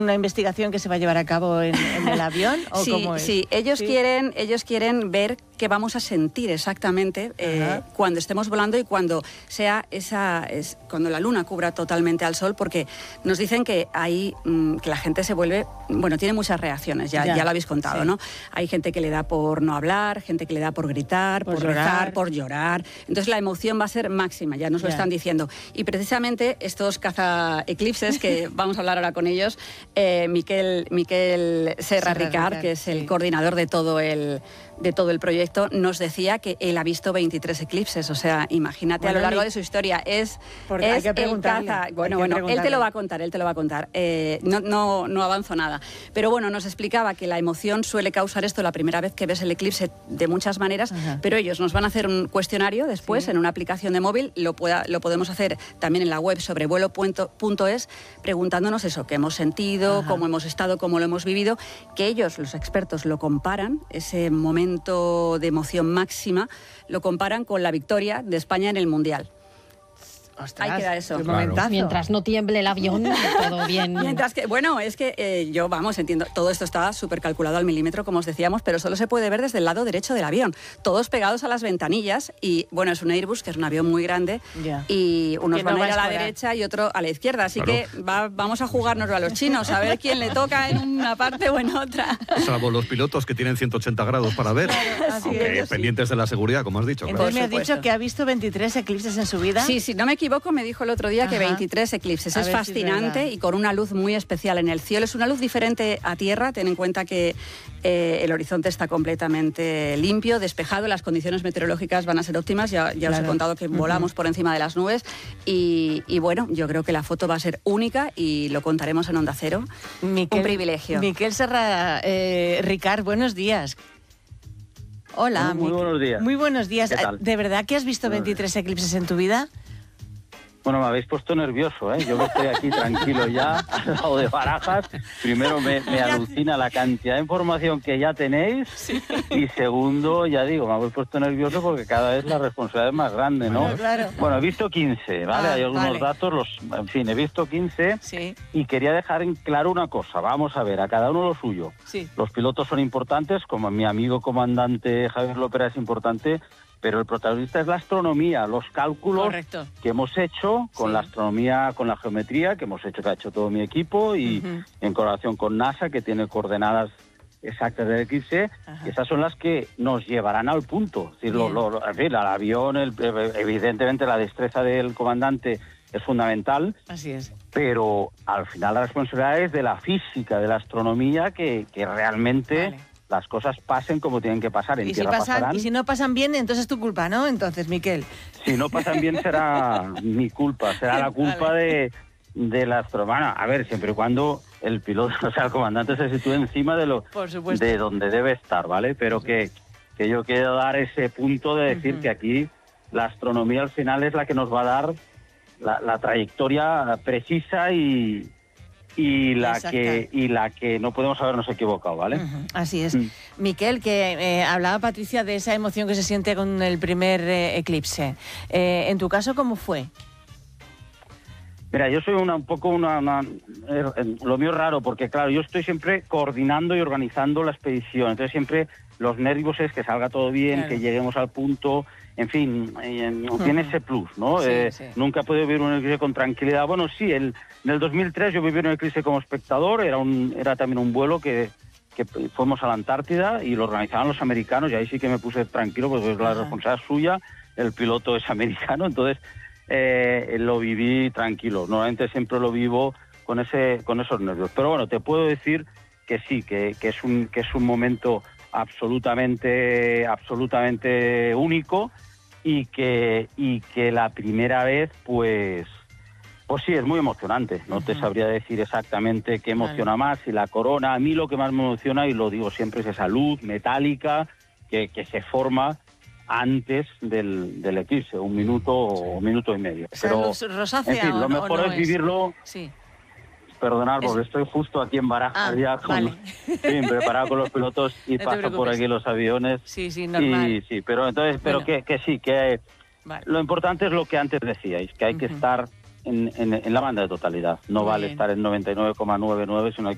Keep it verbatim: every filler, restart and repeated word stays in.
una investigación que se va a llevar a cabo en, en el avión? ¿O sí, cómo es? sí, ellos, ¿Sí? Quieren, ellos quieren ver qué vamos a sentir exactamente eh, cuando estemos volando y cuando sea esa es, cuando la luna cubra totalmente al sol, porque nos dicen que hay mmm, que la gente se vuelve, bueno, tiene muchas reacciones, ya, ya. ya lo habéis contado, sí. ¿no? Hay gente que le da por no hablar, gente que le da por gritar, por, por rezar, por llorar. Entonces la emoción va a ser máxima, ya nos ya. lo están diciendo. Y precisamente estos caza eclipses, que vamos a hablar ahora con ellos, eh, Miquel, Miquel Serra, Serra Ricard, Ricard, que es el sí. coordinador de todo el de todo el proyecto, nos decía que él ha visto veintitrés eclipses, o sea, imagínate bueno, a lo largo de su historia, es, es el caza, bueno, bueno, él te lo va a contar, él te lo va a contar, eh, no, no, no avanzo nada, pero bueno, nos explicaba que la emoción suele causar esto la primera vez que ves el eclipse de muchas maneras, Ajá. pero ellos nos van a hacer un cuestionario después sí. en una aplicación de móvil, lo, pueda, lo podemos hacer también en la web sobrevuelo punto es, preguntándonos eso, qué hemos sentido, Ajá. cómo hemos estado, cómo lo hemos vivido, que ellos, los expertos, lo comparan, ese momento de emoción máxima, lo comparan con la victoria de España en el Mundial. Ostras, ahí queda eso. Claro. Mientras no tiemble el avión, todo bien. Mientras que, bueno, es que eh, yo, vamos, entiendo, todo esto está súper calculado al milímetro, como os decíamos, pero solo se puede ver desde el lado derecho del avión, todos pegados a las ventanillas y, bueno, es un Airbus, que es un avión muy grande, yeah. y unos que van no a ir a la derecha y otro a la izquierda, así claro. que va, vamos a jugárnoslo a los chinos, a ver quién le toca en una parte o en otra. Salvo los pilotos que tienen ciento ochenta grados para ver, claro, aunque es, pendientes sí. de la seguridad, como has dicho. Entonces claro. me has dicho que ha visto veintitrés eclipses en su vida. Sí, sí, no me equivoco, me dijo el otro día Ajá. que veintitrés eclipses. A es fascinante si es y con una luz muy especial en el cielo. Es una luz diferente a tierra. Ten en cuenta que eh, el horizonte está completamente limpio, despejado. Las condiciones meteorológicas van a ser óptimas. Ya, ya claro. os he contado que uh-huh. volamos por encima de las nubes. Y, y bueno, yo creo que la foto va a ser única y lo contaremos en Onda Cero. Miquel, Un privilegio. Miquel Serra eh, Ricard, buenos días. Hola. Muy, muy buenos días. Muy buenos días. ¿De verdad que has visto veintitrés eclipses en tu vida? Bueno, me habéis puesto nervioso, ¿eh? Yo que estoy aquí tranquilo ya, al lado de Barajas. Primero, me, me alucina la cantidad de información que ya tenéis. Sí. Y segundo, ya digo, me habéis puesto nervioso porque cada vez la responsabilidad es más grande, ¿no? Bueno, claro. Bueno, he visto quince, ¿vale? Ah, Hay algunos vale. datos, los, en fin, he visto quince. Sí. Y quería dejar en claro una cosa. Vamos a ver, a cada uno lo suyo. Sí. Los pilotos son importantes, como mi amigo comandante Javier López es importante, pero el protagonista es la astronomía, los cálculos Correcto. que hemos hecho con sí. la astronomía, con la geometría, que hemos hecho, que ha hecho todo mi equipo, y uh-huh. en colaboración con NASA, que tiene coordenadas exactas del eclipse, y esas son las que nos llevarán al punto. Es decir, lo, lo, en fin, el avión, el, evidentemente la destreza del comandante es fundamental, Así es. pero al final la responsabilidad es de la física, de la astronomía, que, que realmente... Vale. las cosas pasen como tienen que pasar. En y, tierra si pasan, pasarán. y si no pasan bien, entonces es tu culpa, ¿no? Entonces, Miquel. Si no pasan bien será mi culpa, será la culpa vale. de, de la astronomía. A ver, siempre y cuando el piloto, o sea, el comandante se sitúe encima de lo de donde debe estar, ¿vale? Pero que, que yo quiero dar ese punto de decir uh-huh. que aquí la astronomía al final es la que nos va a dar la, la trayectoria precisa y... y la Exacto. que y la que no podemos habernos equivocado, ¿vale? Uh-huh. Así es. Mm. Miquel, que eh, hablaba Patricia de esa emoción que se siente con el primer eh, eclipse. Eh, en tu caso, ¿cómo fue? Mira, yo soy una, un poco una, una... Eh, lo mío es raro, porque claro, yo estoy siempre coordinando y organizando la expedición, entonces siempre los nervios es que salga todo bien, claro. que lleguemos al punto... En fin, eh, uh-huh. tiene ese plus, ¿no? Sí, eh, sí. Nunca he podido vivir un eclipse con tranquilidad. Bueno, sí, el, en el dos mil tres yo viví un eclipse como espectador, era un era también un vuelo que, que fuimos a la Antártida y lo organizaban los americanos, y ahí sí que me puse tranquilo, porque uh-huh. la responsabilidad es suya, el piloto es americano, entonces eh, lo viví tranquilo. Normalmente siempre lo vivo con ese con esos nervios. Pero bueno, te puedo decir que sí, que, que, es, un, que es un momento... absolutamente absolutamente único y que y que la primera vez pues pues sí es muy emocionante. No uh-huh. te sabría decir exactamente qué emociona vale. más, si la corona. A mí lo que más me emociona, y lo digo siempre, es esa luz metálica que, que se forma antes del, del eclipse, un minuto o un minuto y medio. Esa Pero luz rosácea, en fin, lo mejor no es vivirlo. Sí. Perdonar, porque es... estoy justo aquí en Barajas, ah, ya con, vale. sí, preparado con los pilotos y no paso por aquí los aviones. Sí, sí, normal. Y, sí, pero entonces, pero bueno. que, que sí, que vale. lo importante es lo que antes decíais, que hay uh-huh. que estar en, en, en la banda de totalidad. No Muy vale bien. estar en noventa y nueve coma noventa y nueve, sino hay que